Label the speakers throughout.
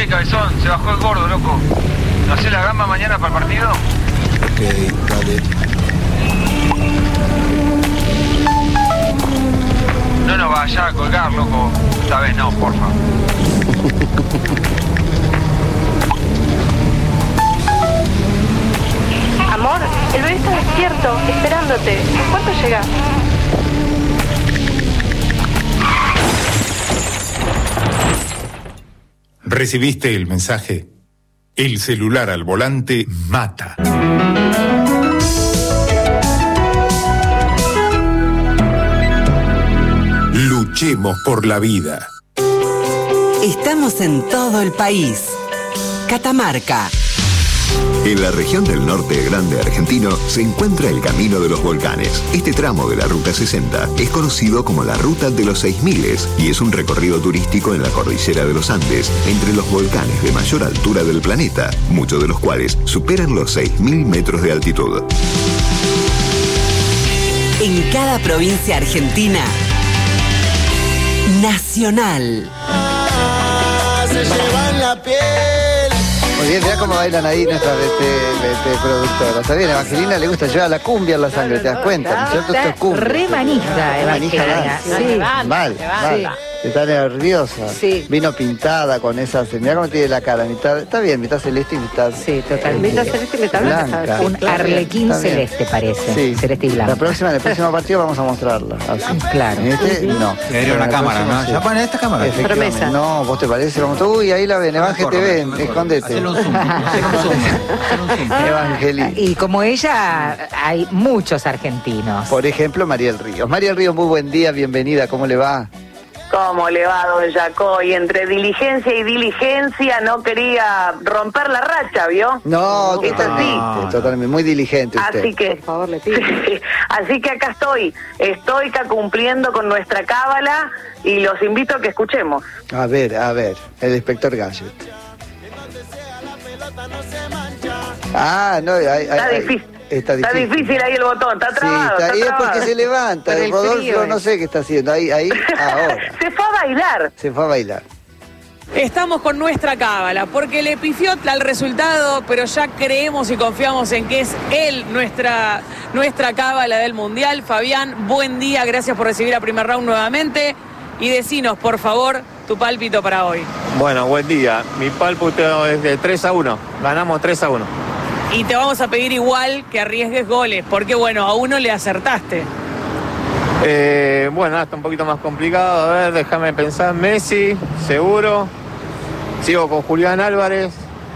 Speaker 1: Sí, cabezón, se bajó el gordo, loco. ¿No hacés la gamba mañana para el partido?
Speaker 2: Ok, dale.
Speaker 1: No nos vayas a colgar, loco. Esta vez no, porfa.
Speaker 3: Amor, el bebé está despierto, esperándote. ¿Cuánto llegás?
Speaker 4: ¿Recibiste el mensaje? El celular al volante mata. Luchemos por la vida.
Speaker 5: Estamos en todo el país. Catamarca.
Speaker 6: En la región del norte grande argentino se encuentra el Camino de los Volcanes. Este tramo de la Ruta 60 es conocido como la Ruta de los 6000 y es un recorrido turístico en la cordillera de los Andes, entre los volcanes de mayor altura del planeta, muchos de los cuales superan los 6000 metros de altitud.
Speaker 5: En cada provincia argentina, Nacional.
Speaker 2: Se llevan la piel. Muy bien, mirá cómo bailan ahí nuestras productoras. Está bien, a Evangelina le gusta llevar la cumbia en la sangre, ¿te das cuenta? ¿No es cierto? Esto es cumbia.
Speaker 7: Re manija, Evangelina.
Speaker 2: Sí. Mal. Está nerviosa.
Speaker 7: Sí.
Speaker 2: Vino pintada con esas. Mirá cómo tiene la cara. Está bien, mitad celeste y mitad.
Speaker 7: Sí, totalmente.
Speaker 3: Mitad celeste y mitad
Speaker 2: blanca.
Speaker 7: Un arlequín celeste parece.
Speaker 2: Sí.
Speaker 7: Celeste y blanco.
Speaker 2: En el próximo partido vamos a mostrarla. Así.
Speaker 7: Claro.
Speaker 2: En este, no.
Speaker 8: Le dieron una cámara, ¿no?
Speaker 2: Sí.
Speaker 8: Ya ponen esta cámara.
Speaker 3: Promesa.
Speaker 2: No, ¿vos te parece? Vamos, uy, ahí la ven. Evangel te ven. Escóndete.
Speaker 8: Hacelo un zoom. Hacelo un zoom.
Speaker 2: Evangelina.
Speaker 7: Y como ella, hay muchos argentinos.
Speaker 2: Por ejemplo, Mariel Ríos. Mariel Ríos, muy buen día, bienvenida. ¿Cómo le va?
Speaker 9: ¿Cómo le va, don Jacoy? Entre diligencia y diligencia no quería romper la racha, ¿vio?
Speaker 2: No,
Speaker 9: es así.
Speaker 2: Totalmente, muy diligente usted.
Speaker 9: Así que,
Speaker 3: Por favor, le pido.
Speaker 9: así que acá estoy cumpliendo con nuestra cábala y los invito a que escuchemos.
Speaker 2: A ver, el inspector Gadget. No,
Speaker 9: Está difícil. Está difícil ahí el botón, está trabado.
Speaker 2: Sí, y después
Speaker 9: trabado.
Speaker 2: que se levanta,
Speaker 3: Por el
Speaker 2: Rodolfo
Speaker 3: frío,
Speaker 2: no sé qué está haciendo, ahí, ahora.
Speaker 9: Se fue a bailar.
Speaker 2: Se fue a bailar.
Speaker 10: Estamos con nuestra cábala, porque le pifió al resultado, pero ya creemos y confiamos en que es él nuestra cábala del Mundial. Fabián, buen día, gracias por recibir a Primer Round nuevamente. Y decinos, por favor, tu pálpito para hoy.
Speaker 11: Bueno, buen día. Mi pálpito es de 3-1. Ganamos 3-1.
Speaker 10: Y te vamos a pedir igual que arriesgues goles, porque bueno, a uno le acertaste.
Speaker 11: Bueno, está un poquito más complicado. A ver, déjame pensar. Messi, seguro. Sigo con Julián Álvarez.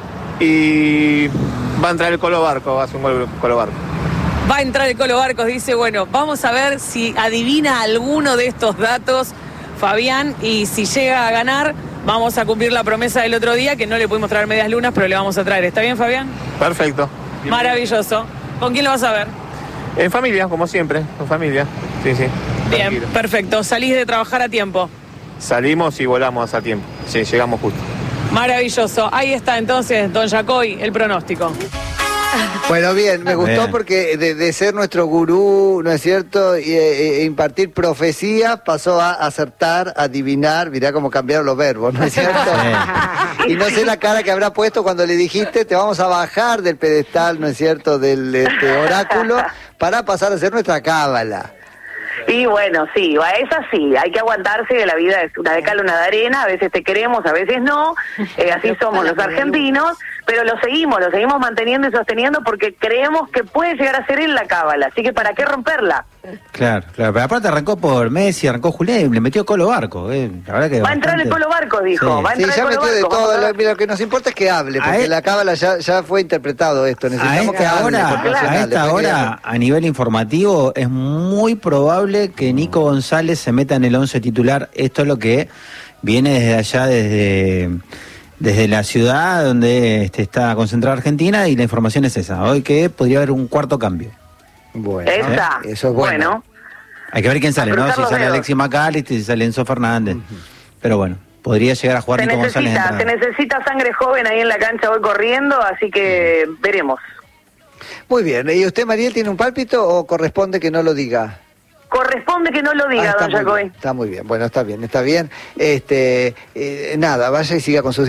Speaker 11: Y va a entrar el Colo Barco, va a hacer un gol Colo Barco.
Speaker 10: Va a entrar el Colo Barcos, dice, bueno, vamos a ver si adivina alguno de estos datos, Fabián, y si llega a ganar, vamos a cumplir la promesa del otro día, que no le pudimos traer medias lunas, pero le vamos a traer. ¿Está bien, Fabián?
Speaker 11: Perfecto.
Speaker 10: Maravilloso. ¿Con quién lo vas a ver?
Speaker 11: En familia, como siempre, en familia. Sí.
Speaker 10: Bien,
Speaker 11: Tranquilo.
Speaker 10: perfecto. Salís de trabajar a tiempo.
Speaker 11: Salimos y volamos a tiempo. Sí, llegamos justo.
Speaker 10: Maravilloso. Ahí está entonces, don Jacoy, el pronóstico.
Speaker 2: Bueno, bien, me gustó
Speaker 8: Bien.
Speaker 2: porque de ser nuestro gurú, ¿no es cierto? E impartir profecías, pasó a acertar, adivinar, mirá cómo cambiaron los verbos, ¿no es cierto? Y no sé la cara que habrá puesto cuando le dijiste, te vamos a bajar del pedestal, ¿no es cierto?, del oráculo, para pasar a ser nuestra cábala.
Speaker 9: Y bueno, sí, es así, hay que aguantarse, que la vida es una de cal, una de arena, a veces te queremos, a veces no, así somos los argentinos, pero lo seguimos manteniendo y sosteniendo porque creemos que puede llegar a ser él la cábala, así que ¿para qué romperla?
Speaker 8: Claro. Pero aparte arrancó por Messi, arrancó Julián y le metió Colo Barco. La verdad que
Speaker 9: Va a entrar el Colo Barcos, dijo,
Speaker 8: Sí.
Speaker 9: va a
Speaker 2: Sí,
Speaker 9: entrar
Speaker 2: ya
Speaker 9: el Colo
Speaker 2: metió de
Speaker 9: Barcos.
Speaker 2: todo, lo que nos importa es que hable, porque la cábala ya fue interpretado esto,
Speaker 8: A
Speaker 2: necesitamos que
Speaker 8: esta
Speaker 2: hable.
Speaker 8: hora,
Speaker 2: por Nacional,
Speaker 8: a esta
Speaker 2: después que hable.
Speaker 8: hora, a nivel informativo, es muy probable que Nico González se meta en el 11 titular. Esto es lo que viene desde allá, desde la ciudad donde está concentrada Argentina, y la información es esa. Hoy que podría haber un cuarto cambio.
Speaker 2: Bueno,
Speaker 9: Esa.
Speaker 2: eso es bueno.
Speaker 8: Hay que ver quién sale,
Speaker 9: A
Speaker 8: ¿no?
Speaker 9: cruzar
Speaker 8: Si
Speaker 9: los
Speaker 8: sale
Speaker 9: dedos.
Speaker 8: Alexis McAllister, si sale Enzo Fernández. Pero bueno, podría llegar a jugar
Speaker 9: Se
Speaker 8: Nico González.
Speaker 9: necesita, sangre joven ahí en la cancha hoy corriendo, así que veremos.
Speaker 2: Muy bien, ¿y usted, Mariel, tiene un pálpito o corresponde que no lo diga?
Speaker 9: Corresponde que no lo diga,
Speaker 2: Está
Speaker 9: don
Speaker 2: muy
Speaker 9: Jacoy.
Speaker 2: bien, está muy bien, bueno, está bien. Nada, vaya y siga con sus